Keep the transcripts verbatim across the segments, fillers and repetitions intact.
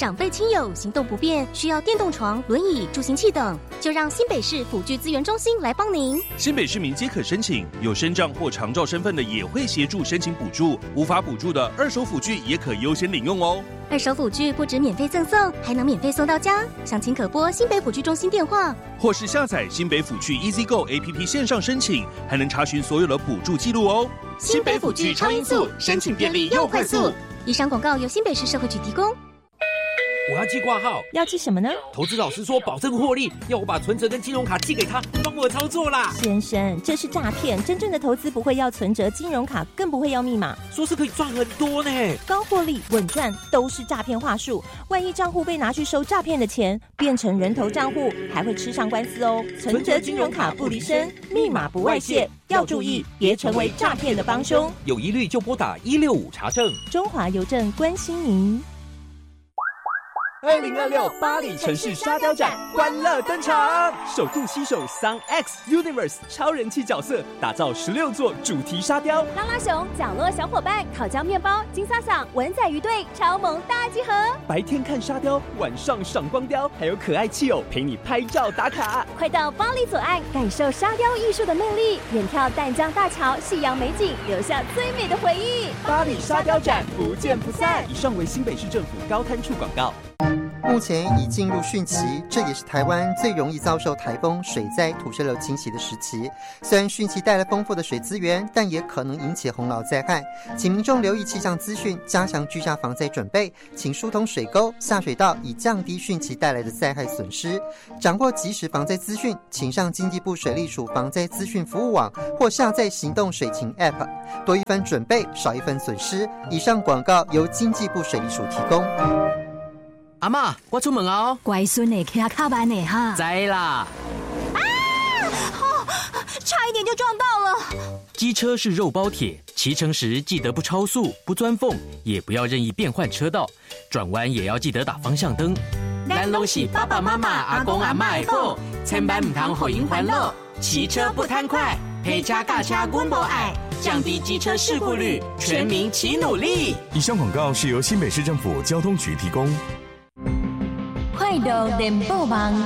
长辈亲友行动不便，需要电动床、轮椅、助行器等，就让新北市辅具资源中心来帮您。 新北市民皆可申请，有身障或长照身份的也会协助申请补助，无法补助的二手辅具也可优先领用哦。 二手辅具不止免费赠送，还能免费送到家。详情可拨新北辅具中心电话， 或是下载新北辅具 EasyGo A P P 线上申请，还能查询所有的补助记录哦。 新北辅具超音速，申请便利又快速。以上广告由新北市社会局提供。 我要寄挂号， 要寄什么呢？ 投资老师说保证获利，要我把存折跟金融卡寄给他，帮我操作啦。 先生，这是诈骗，真正的投资不会要存折、金融卡，更不会要密码。 说是可以赚很多呢， 高获利、稳赚都是诈骗话术。万一账户被拿去收诈骗的钱，变成人头账户，还会吃上官司哦。存折、金融卡不离身，密码不外泄，要注意，别成为诈骗的帮凶。 有疑虑就拨打一六五查证。 中华邮政关心您。 二零二六巴黎城市沙雕展欢乐登场，首度携手 Sun X Universe 超人气角色，打造十六座主题沙雕。 拉拉熊、角落小伙伴、烤焦面包、金萨萨、文仔鱼队超萌大集合。 白天看沙雕，晚上赏光雕，还有可爱企偶陪你拍照打卡。 快到巴黎左岸，感受沙雕艺术的魅力，远眺淡江大桥、夕阳美景，留下最美的回忆。 巴黎沙雕展不见不散。以上为新北市政府高滩处广告。 目前已进入汛期，这也是台湾最容易遭受台风、水灾、土石流侵袭的时期。虽然汛期带来丰富的水资源，但也可能引起洪涝灾害，请民众留意气象资讯，加强居家防灾准备，请疏通水沟、下水道，以降低汛期带来的灾害损失。掌握即时防灾资讯，请上经济部水利署防灾资讯服务网或下载行动水情 App， 多一分准备，少一分损失。以上广告由经济部水利署提供。 阿嬷，我出门哦。 乖孙的骑卡慢的哈。 知啦。 啊！哦，差一点就撞到了。 机车是肉包铁，骑乘时记得不超速、不钻缝，也不要任意变换车道，转弯也要记得打方向灯。咱都是爸爸妈妈、阿公阿嬷的宝，千万唔通互因烦恼。骑车不贪快，陪车驾车阮无爱，降低机车事故率，全民齐努力。 以上广告是由新北市政府交通局提供。 快乐联播网，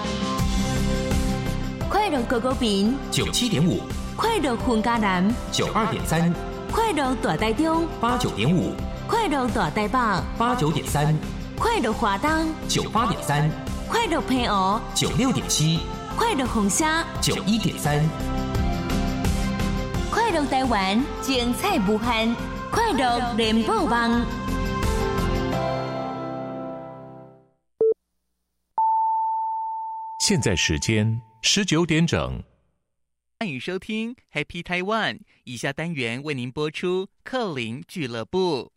快乐狗狗饼九七点五， 快乐混家南九二点三， 快乐大台中八九点五， 快乐大台北八九点三， 快乐华东九八点三， 快乐平湖九六点七， 快乐红虾九一点三， 快乐台湾精彩无限，快乐联播网。 现在时间十九点整， 欢迎收听 Happy Taiwan。以下单元为您播出克林俱乐部。